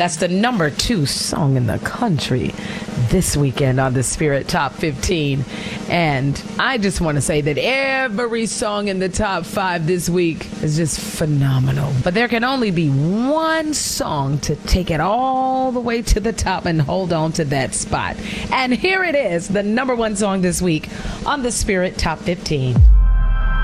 That's the number 2 song in the country this weekend on the Spirit Top 15. And I just want to say that every song in the top 5 this week is just phenomenal. But there can only be one song to take it all the way to the top and hold on to that spot. And here it is, the number 1 song this week on the Spirit Top 15.